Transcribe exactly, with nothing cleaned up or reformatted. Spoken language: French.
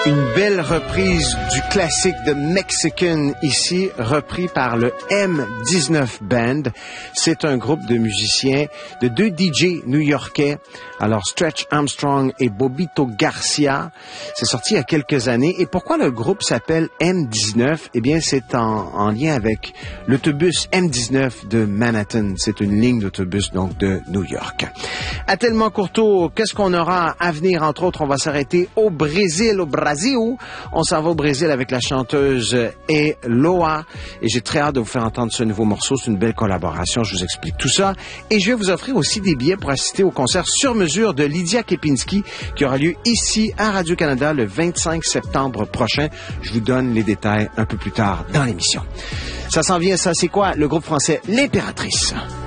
Une belle reprise du classique de Mexican ici, repris par le M dix-neuf Band. C'est un groupe de musiciens, de deux D J new-yorkais, alors Stretch Armstrong et Bobito Garcia. C'est sorti il y a quelques années. Et pourquoi le groupe s'appelle M dix-neuf? Eh bien, c'est en, en lien avec l'autobus M dix-neuf de Manhattan. C'est une ligne d'autobus, donc, de New York. À tellement courto, qu'est-ce qu'on aura à venir? Entre autres, on va s'arrêter au Brésil, au Brasil. On s'en va au Brésil avec la chanteuse Eloa. Et j'ai très hâte de vous faire entendre ce nouveau morceau. C'est une belle collaboration. Je vous explique tout ça. Et je vais vous offrir aussi des billets pour assister au concert sur mesure de Lydia Kepinski qui aura lieu ici à Radio-Canada le vingt-cinq septembre prochain. Je vous donne les détails un peu plus tard dans l'émission. Ça s'en vient, ça, c'est quoi? Le groupe français L'Impératrice.